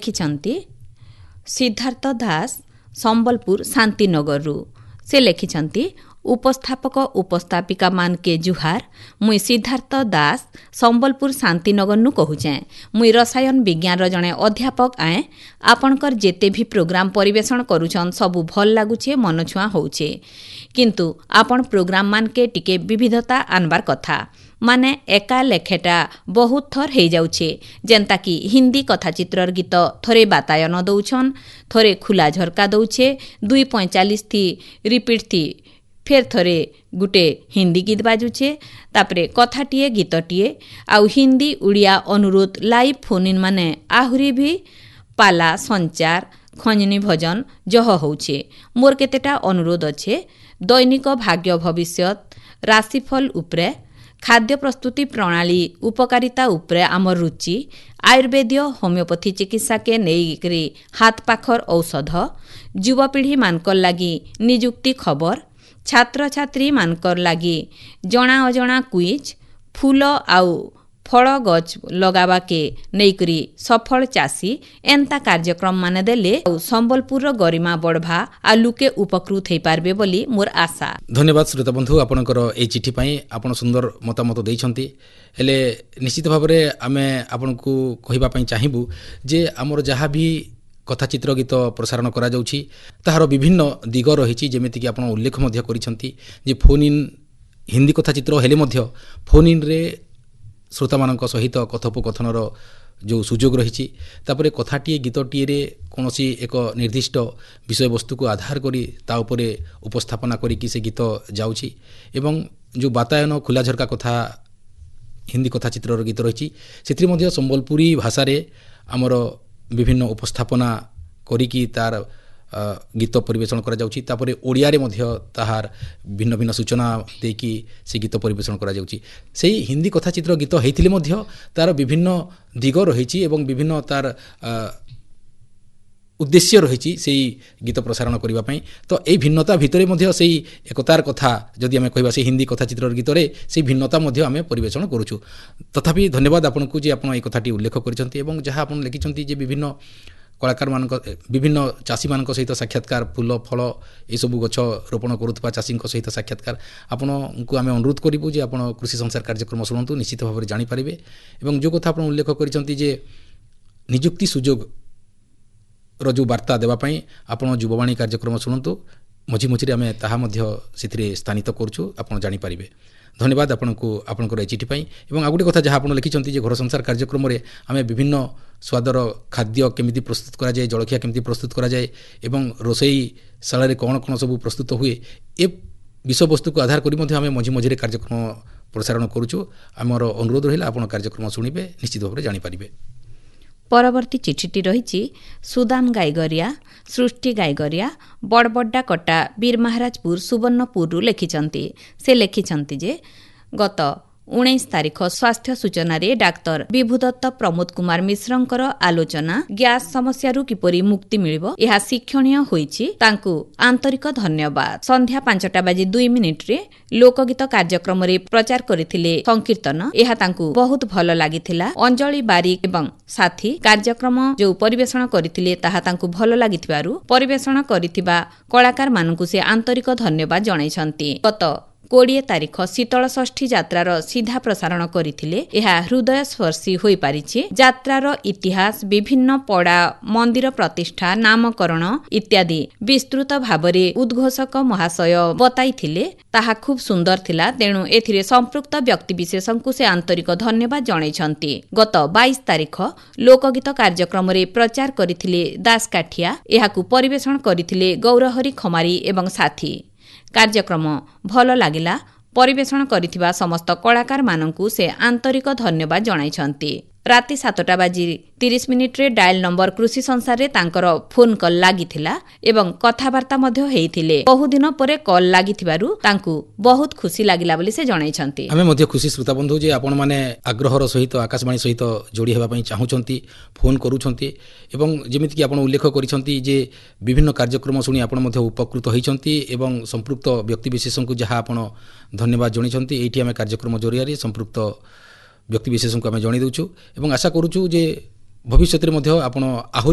ଲେଖିଛନ୍ତି ସିଦ୍ଧାର୍ଥ ଦାସ ସମ୍ବଲପୁର ଶାନ୍ତିନଗରରୁ। ସେ ଲେଖିଛନ୍ତି ଉପସ୍ଥାପକ ଉପସ୍ଥାପିକା ମାନକେ ଜୁହାର। ମୁଇଁ ସିଦ୍ଧାର୍ଥ ଦାସ ସମ୍ବଲପୁର ଶାନ୍ତିନଗରନୁ କହୁଛେଁ। ମୁଇଁ ରସାୟନ ବିଜ୍ଞାନର ଜଣେ ଅଧ୍ୟାପକ ଆଏ। ଆପଣଙ୍କର ଯେତେ ବି ପ୍ରୋଗ୍ରାମ ପରିବେଷଣ କରୁଛନ୍ ସବୁ ଭଲ ଲାଗୁଛେ, ମନଛୁଆଁ ହଉଛେ, କିନ୍ତୁ ଆପଣ ପ୍ରୋଗ୍ରାମ ମାନକେ ଟିକେ ବିବିଧତା ଆନବାର କଥା। ମାନେ ଏକା ଲେଖେଟା ବହୁତ ଥର ହେଇଯାଉଛେ, ଯେନ୍ତାକି ହିନ୍ଦୀ କଥାଚିତ୍ରର ଗୀତ ଥରେ ବାତାୟନ ଦଉଛନ୍, ଥରେ ଖୁଲା ଝରକା ଦଉଛେ, 2:45 ଥି ରିପିଟ୍ ଥି ଫେର୍ ଥରେ ଗୁଟେ ହିନ୍ଦୀ ଗୀତ ବାଜୁଛେ, ତାପରେ କଥାଟିଏ ଗୀତଟିଏ। ଆଉ ହିନ୍ଦୀ ଓଡ଼ିଆ ଅନୁରୋଧ ଲାଇଭ୍ ଫୋନ୍ ମାନେ ଆହୁରି ବି ପାଲା ସଞ୍ଚାର ଖଞ୍ଜନୀ ଭଜନ ଜହ ହଉଛେ। ମୋର୍ କେତେଟା ଅନୁରୋଧ ଅଛେ। ଦୈନିକ ଭାଗ୍ୟ ଭବିଷ୍ୟତ ରାଶିଫଳ ଉପରେ, ଖାଦ୍ୟ ପ୍ରସ୍ତୁତି ପ୍ରଣାଳୀ ଉପକାରିତା ଉପରେ ଆମର ରୁଚି, ଆୟୁର୍ବେଦୀୟ ହୋମିଓପାଥି ଚିକିତ୍ସାକେ ନେଇକରି ହାତ ପାଖର ଔଷଧ, ଯୁବପିଢ଼ି ମାନଙ୍କର ଲାଗି ନିଯୁକ୍ତି ଖବର, ଛାତ୍ରଛାତ୍ରୀ ମାନଙ୍କର ଲାଗି ଜଣା ଅଜଣା କୁଇଜ୍, ଫୁଲ ଆଉ ଫଳ ଗଛ ଲଗାବାକେ ନେଇକରି ସଫଳ ଚାଷୀ, ଏନ୍ତା କାର୍ଯ୍ୟକ୍ରମ ମାନେ ଦେଲେ ଆଉ ସମ୍ବଲପୁରର ଗରିମା ବଢ଼ବା ଆଉ ଲୁକେ ଉପକୃତ ହେଇପାରିବେ ବୋଲି ମୋର ଆଶା। ଧନ୍ୟବାଦ ଶ୍ରୋତା ବନ୍ଧୁ, ଆପଣଙ୍କର এই ଚିଠି ପାଇଁ ଆପଣ ସୁନ୍ଦର ମତାମତ ଦେଇଛନ୍ତି। ହେଲେ ନିଶ୍ଚିତ ଭାବରେ ଆମେ ଆପଣଙ୍କୁ କହିବା ପାଇଁ ଚାହିଁବୁ ଯେ ଆମର ଯାହା ବି କଥାଚିତ୍ର ଗୀତ ପ୍ରସାରଣ କରାଯାଉଛି ତାହାର ବିଭିନ୍ନ ଦିଗ ରହିଛି, ଯେମିତିକି ଆପଣ ଉଲ୍ଲେଖ ମଧ୍ୟ କରିଛନ୍ତି ଯେ ଫୋନ୍ ଇନ୍ ହିନ୍ଦୀ କଥାଚିତ୍ର ହେଲେ ମଧ୍ୟ ଫୋନ୍ ଇନ୍ରେ ଶ୍ରୋତାମାନଙ୍କ ସହିତ କଥୋପକଥନର ଯେଉଁ ସୁଯୋଗ ରହିଛି, ତାପରେ କଥାଟିଏ ଗୀତଟିଏରେ କୌଣସି ଏକ ନିର୍ଦ୍ଦିଷ୍ଟ ବିଷୟବସ୍ତୁକୁ ଆଧାର କରି ତା ଉପରେ ଉପସ୍ଥାପନା କରିକି ସେ ଗୀତ ଯାଉଛି, ଏବଂ ଯେଉଁ ବାତାୟନ ଖୋଲା ଝରକା କଥା ହିନ୍ଦୀ କଥାଚିତ୍ରର ଗୀତ ରହିଛି ସେଥିରେ ମଧ୍ୟ ସମ୍ବଲପୁରୀ ଭାଷାରେ ଆମର ବିଭିନ୍ନ ଉପସ୍ଥାପନା କରିକି ତାର ଗୀତ ପରିବେଷଣ କରାଯାଉଛି। ତାପରେ ଓଡ଼ିଆରେ ମଧ୍ୟ ତାହାର ଭିନ୍ନ ଭିନ୍ନ ସୂଚନା ଦେଇକି ସେ ଗୀତ ପରିବେଷଣ କରାଯାଉଛି। ସେଇ ହିନ୍ଦୀ କଥାଚିତ୍ର ଗୀତ ହେଇଥିଲେ ମଧ୍ୟ ତାର ବିଭିନ୍ନ ଦିଗ ରହିଛି ଏବଂ ବିଭିନ୍ନ ତାର ଉଦ୍ଦେଶ୍ୟ ରହିଛି ସେଇ ଗୀତ ପ୍ରସାରଣ କରିବା ପାଇଁ। ତ ଏଇ ଭିନ୍ନତା ଭିତରେ ମଧ୍ୟ ସେଇ ଏକତାର କଥା ଯଦି ଆମେ କହିବା, ସେଇ ହିନ୍ଦୀ କଥାଚିତ୍ରର ଗୀତରେ ସେଇ ଭିନ୍ନତା ମଧ୍ୟ ଆମେ ପରିବେଷଣ କରୁଛୁ। ତଥାପି ଧନ୍ୟବାଦ ଆପଣଙ୍କୁ ଯେ ଆପଣ এই କଥାଟି ଉଲ୍ଲେଖ କରିଛନ୍ତି ଏବଂ ଯାହା ଆପଣ ଲେଖିଛନ୍ତି ଯେ ବିଭିନ୍ନ କଳାକାରମାନଙ୍କ ବିଭିନ୍ନ ଚାଷୀମାନଙ୍କ ସହିତ ସାକ୍ଷାତକାର, ଫୁଲ ଫଳ ଏସବୁ ଗଛ ରୋପଣ କରୁଥିବା ଚାଷୀଙ୍କ ସହିତ ସାକ୍ଷାତକାର। ଆପଣଙ୍କୁ ଆମେ ଅନୁରୋଧ କରିବୁ ଯେ ଆପଣ କୃଷି ସଂସାର କାର୍ଯ୍ୟକ୍ରମ ଶୁଣନ୍ତୁ, ନିଶ୍ଚିତ ଭାବରେ ଜାଣିପାରିବେ। ଏବଂ ଯେଉଁ କଥା ଆପଣ ଉଲ୍ଲେଖ କରିଛନ୍ତି ଯେ ନିଯୁକ୍ତି ସୁଯୋଗର ଯେଉଁ ବାର୍ତ୍ତା ଦେବା ପାଇଁ ଆପଣ ଯୁବବାଣୀ କାର୍ଯ୍ୟକ୍ରମ ଶୁଣନ୍ତୁ, ମଝି ମଝିରେ ଆମେ ତାହା ମଧ୍ୟ ସେଥିରେ ସ୍ଥାନିତ କରୁଛୁ, ଆପଣ ଜାଣିପାରିବେ। ଧନ୍ୟବାଦ ଆପଣଙ୍କୁ ଆପଣଙ୍କର এই ଚିଠି ପାଇଁ। ଏବଂ ଆଉ ଗୋଟେ କଥା ଯାହା ଆପଣ ଲେଖିଛନ୍ତି ଯେ ଘର ସଂସାର କାର୍ଯ୍ୟକ୍ରମରେ ଆମେ ବିଭିନ୍ନ ସ୍ୱାଦର ଖାଦ୍ୟ କେମିତି ପ୍ରସ୍ତୁତ କରାଯାଏ, ଜଳଖିଆ କେମିତି ପ୍ରସ୍ତୁତ କରାଯାଏ ଏବଂ ରୋଷେଇ ଶାଳାରେ କ'ଣ କ'ଣ ସବୁ ପ୍ରସ୍ତୁତ ହୁଏ, ଏ ବିଷୟବସ୍ତୁକୁ ଆଧାର କରି ମଧ୍ୟ ଆମେ ମଝି ମଝିରେ କାର୍ଯ୍ୟକ୍ରମ ପ୍ରସାରଣ କରୁଛୁ। ଆମର ଅନୁରୋଧ ରହିଲା ଆପଣ କାର୍ଯ୍ୟକ୍ରମ ଶୁଣିବେ, ନିଶ୍ଚିତ ଭାବରେ ଜାଣିପାରିବେ। ପରବର୍ତ୍ତୀ ଚିଠିଟି ରହିଛି ସୁଦାମ ଗାଇଗରିଆ, ସୃଷ୍ଟି ଗାଇଗରିଆ, ବଡ଼ବଡ୍ଡା କଟା ବୀରମହାରାଜପୁର ସୁବର୍ଣ୍ଣପୁରରୁ ଲେଖିଛନ୍ତି। ସେ ଲେଖିଛନ୍ତି ଯେ ଗତ 19 ତାରିଖ ସ୍ୱାସ୍ଥ୍ୟ ସୂଚନାରେ ଡାକ୍ତର ବିଭୁଦତ୍ତ ପ୍ରମୋଦ କୁମାର ମିଶ୍ରଙ୍କର ଆଲୋଚନା ଗ୍ୟାସ ସମସ୍ୟାରୁ କିପରି ମୁକ୍ତି ମିଳିବ ଏହା ଶିକ୍ଷଣୀୟ ହୋଇଛି। ତାଙ୍କୁ ଆନ୍ତରିକ ଧନ୍ୟବାଦ। ସନ୍ଧ୍ୟା 5:02 ଲୋକଗୀତ କାର୍ଯ୍ୟକ୍ରମରେ ପ୍ରଚାର କରିଥିଲେ ସଂକୀର୍ତ୍ତନ, ଏହା ତାଙ୍କୁ ବହୁତ ଭଲ ଲାଗିଥିଲା। ଅଞ୍ଜଳି ବାରିକ ଏବଂ ସାଥୀ କାର୍ଯ୍ୟକ୍ରମ ଯେଉଁ ପରିବେଷଣ କରିଥିଲେ ତାହା ତାଙ୍କୁ ଭଲ ଲାଗିଥିବାରୁ ପରିବେଷଣ କରିଥିବା କଳାକାରମାନଙ୍କୁ ସେ ଆନ୍ତରିକ ଧନ୍ୟବାଦ ଜଣାଇଛନ୍ତି। ଗତ 20 ତାରିଖ ଶୀତଳ ଷଷ୍ଠୀ ଯାତ୍ରାର ସିଧା ପ୍ରସାରଣ କରିଥିଲେ, ଏହା ହୃଦୟସ୍ପର୍ଶୀ ହୋଇପାରିଛି। ଯାତ୍ରାର ଇତିହାସ, ବିଭିନ୍ନ ପଡ଼ା ମନ୍ଦିର ପ୍ରତିଷ୍ଠା, ନାମକରଣ ଇତ୍ୟାଦି ବିସ୍ତୃତ ଭାବରେ ଉଦ୍ଘୋଷକ ମହାଶୟ ବତାଇଥିଲେ, ତାହା ଖୁବ୍ ସୁନ୍ଦର ଥିଲା। ତେଣୁ ଏଥିରେ ସମ୍ପୃକ୍ତ ବ୍ୟକ୍ତିବିଶେଷଙ୍କୁ ସେ ଆନ୍ତରିକ ଧନ୍ୟବାଦ ଜଣାଇଛନ୍ତି। ଗତ 22 ତାରିଖ ଲୋକଗୀତ କାର୍ଯ୍ୟକ୍ରମରେ ପ୍ରଚାର କରିଥିଲେ ଦାସକାଠିଆ, ଏହାକୁ ପରିବେଷଣ କରିଥିଲେ ଗୌରହରି ଖମାରୀ ଏବଂ ସାଥୀ। କାର୍ଯ୍ୟକ୍ରମ ଭଲ ଲାଗିଲା। ପରିବେଷଣ କରିଥିବା ସମସ୍ତ କଳାକାରମାନଙ୍କୁ ସେ ଆନ୍ତରିକ ଧନ୍ୟବାଦ ଜଣାଇଛନ୍ତି। ରାତି 7:30 ଡାଏଲ ନମ୍ବର କୃଷି ସଂସାରରେ ତାଙ୍କର ଫୋନ୍ କଲ୍ ଲାଗିଥିଲା ଏବଂ କଥାବାର୍ତ୍ତା ମଧ୍ୟ ହେଇଥିଲେ। ବହୁଦିନ ପରେ କଲ୍ ଲାଗିଥିବାରୁ ତାଙ୍କୁ ବହୁତ ଖୁସି ଲାଗିଲା ବୋଲି ସେ ଜଣାଇଛନ୍ତି। ଆମେ ମଧ୍ୟ ଖୁସି ଶ୍ରୋତା ବନ୍ଧୁ ଯେ ଆପଣମାନେ ଆଗ୍ରହର ସହିତ ଆକାଶବାଣୀ ସହିତ ଯୋଡ଼ି ହେବା ପାଇଁ ଚାହୁଁଛନ୍ତି, ଫୋନ୍ କରୁଛନ୍ତି ଏବଂ ଯେମିତିକି ଆପଣ ଉଲ୍ଲେଖ କରିଛନ୍ତି ଯେ ବିଭିନ୍ନ କାର୍ଯ୍ୟକ୍ରମ ଶୁଣି ଆପଣ ମଧ୍ୟ ଉପକୃତ ହୋଇଛନ୍ତି ଏବଂ ସମ୍ପୃକ୍ତ ବ୍ୟକ୍ତିବିଶେଷଙ୍କୁ ଯାହା ଆପଣ ଧନ୍ୟବାଦ ଜଣାଇଛନ୍ତି, ଏଇଠି ଆମେ କାର୍ଯ୍ୟକ୍ରମ ଜରିଆରେ ସମ୍ପୃକ୍ତ ବ୍ୟକ୍ତିବିଶେଷଙ୍କୁ ଆମେ ଜଣାଇ ଦେଉଛୁ ଏବଂ ଆଶା କରୁଛୁ ଯେ ଭବିଷ୍ୟତରେ ମଧ୍ୟ ଆପଣ ଆହୁରି